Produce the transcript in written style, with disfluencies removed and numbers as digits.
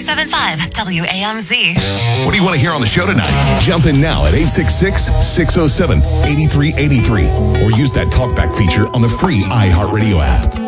107.5 WAMZ. What do you want to hear on the show tonight? Jump in now at 866-607-8383 or use that talkback feature on the free iHeartRadio app.